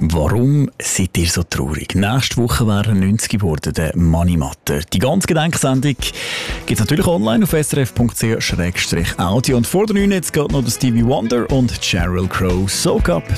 Warum seid ihr so traurig? Nächste Woche wäre er 90 geworden, der Mani Matter. Die ganze Gedenksendung gibt es natürlich online auf srf.ch/audio. Und vor der 9 jetzt geht noch der Stevie Wonder und Sheryl Crow. Soak Up.